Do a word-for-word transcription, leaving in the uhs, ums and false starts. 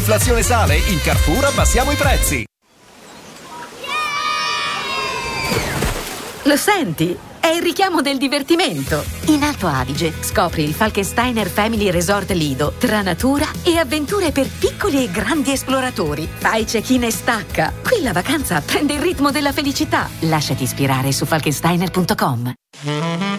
L'inflazione sale, in Carrefour abbassiamo i prezzi. Lo senti? È il richiamo del divertimento. In Alto Adige scopri il Falkensteiner Family Resort Lido tra natura e avventure per piccoli e grandi esploratori. Fai check-in e stacca. Qui la vacanza prende il ritmo della felicità. Lasciati ispirare su falkensteiner punto com.